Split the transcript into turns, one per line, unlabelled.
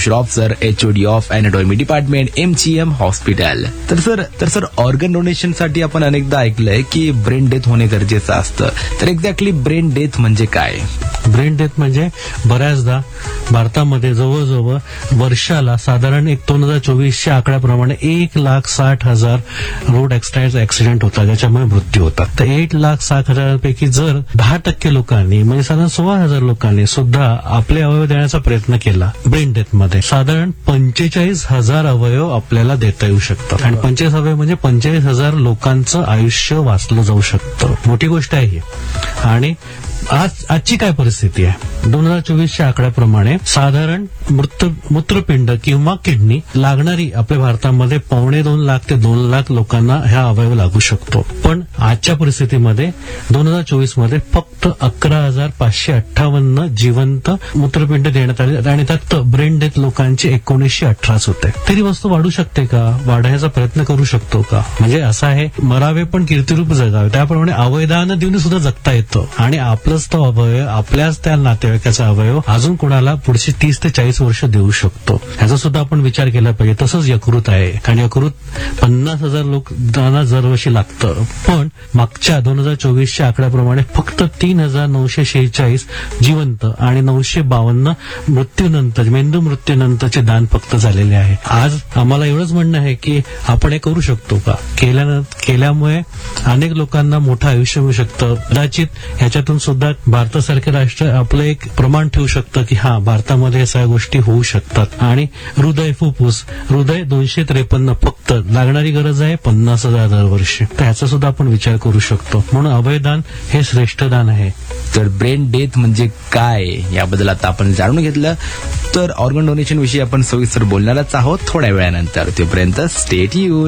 Social officer, HOD of anatomy department, MGM hospital. तर sir organ donation साठी आपण अनेकदा ऐकलंय की ब्रेन डेथ होणे गरजेचं असतं. तर एक्झॅक्टली ब्रेन डेथ म्हणजे काय?
ब्रेन डेथ म्हणजे बऱ्याचदा भारतामध्ये जवळजवळ वर्षाला साधारण 2024च्या आकड्याप्रमाणे 1,60,000 रोड ऍक्सिडेंट होतात, ज्याच्यामुळे मृत्यू होतात. तर 1,60,000 जर 10% लोकांनी म्हणजे साधारण 16,000 लोकांनी सुद्धा आपले अवयव देण्याचा प्रयत्न केला ब्रेन डेथ मध्ये, साधारण 45,000 अवयव आपल्याला देता येऊ शकतात. आणि 45 अवयव म्हणजे 45,000 लोकांचं आयुष्य वाचलं जाऊ शकतं. मोठी गोष्ट आहे ही. आणि आजची काय परिस्थिती आहे? 2024च्या आकड्याप्रमाणे साधारण मूत्रपिंड किंवा किडनी लागणारी आपल्या भारतामध्ये 2.25 लाख ते 2 लाख लोकांना ह्या अवयव लागू शकतो. पण आजच्या परिस्थितीमध्ये 2024 मध्ये फक्त 11,558 जिवंत मूत्रपिंड देण्यात आले आणि त्यात ब्रेन डेथ लोकांची 1918 होते. तरी वस्तू वाढू शकते का? वाढण्याचा प्रयत्न करू शकतो का? म्हणजे असं आहे, मरावे पण कीर्तिरूप जगावे, त्याप्रमाणे अवयदान देऊन सुद्धा जगता येतं. आणि आपलंच तो अवयव, आपल्याच त्या नातेवाईकाचा अवयव अजून कोणाला पुढची 30 ते 40 वर्ष देऊ शकतो. ह्याचा सुद्धा आपण विचार केला पाहिजे. तसंच यकृत आहे, कारण यकृत 50,000 लोकांना दरवर्षी लागतं. पण मागच्या 2024च्या आकड्याप्रमाणे फक्त 3,946 जिवंत आणि 952 मृत्यूनंतर, मेंदू मृत्यूनंतरचे दान फक्त झालेले आहे. आज आम्हाला एवढंच म्हणणं आहे की आपण हे करू शकतो का? केल्यामुळे अनेक लोकांना मोठं आयुष्य मिळू शकतं. कदाचित ह्याच्यातून सुद्धा भारतासारखे राष्ट्र आपलं एक प्रमाण ठेवू शकतं की हा, भारतामध्ये या सगळ्या गोष्टी होऊ शकतात. आणि फुफ्फुस, हृदय 253 फक्त लागणारी गरज आहे 50,000 दरवर्षी. तर ह्याचा सुद्धा आपण विचार करू शकतो. म्हणून अवयदान हे श्रेष्ठ दान आहे.
तर ब्रेन डेथ म्हणजे काय याबद्दल आता आपण जाणून घेतलं. तर ऑर्गन डोनेशन विषयी आपण सविस्तर बोलणारच आहोत थोड्या वेळानंतर. तोपर्यंत स्टे ट्यून्ड.